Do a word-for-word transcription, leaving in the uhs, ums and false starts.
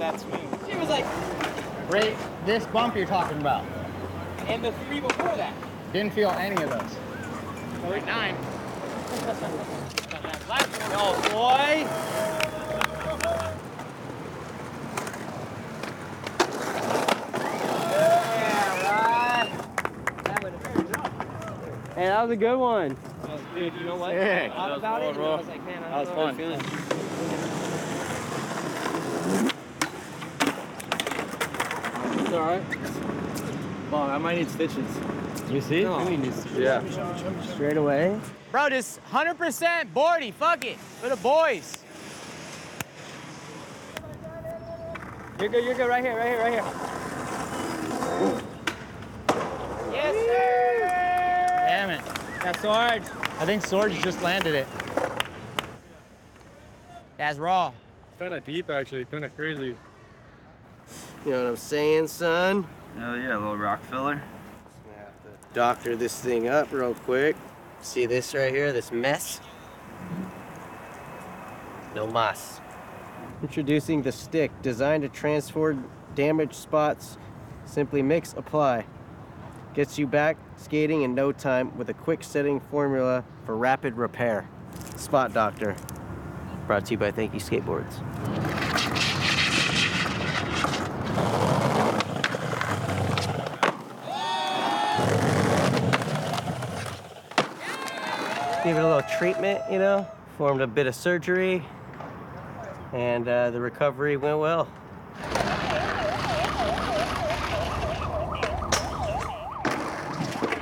that swing. She was like... Right, this bump you're talking about. And the three before that. Didn't feel any of those. Right nine. No, boy. Hey, that was a good one. Dude, you know what? Sick. I thought about it, and I was like, man, I That was don't know what I'm fun. feeling. It's all right. Well, I might need stitches. You see? No. Yeah. Straight away. Bro, just one hundred percent boardy. Fuck it. For the boys. You're good, you're good. Right here, right here, right here. Yes, sir. Damn it. That's Sarge. I think Sorge just landed it. That's raw. Kind of deep, actually. Kind of crazy. You know what I'm saying, son? Oh yeah, a little rock filler. I have to doctor this thing up real quick. See this right here, this mess? No mas. Introducing the stick, designed to transfer damaged spots. Simply mix, apply. Gets you back skating in no time with a quick setting formula for rapid repair. Spot Doctor. Brought to you by Thank You Skateboards. Gave it a little treatment, you know, formed a bit of surgery, and uh, the recovery went well.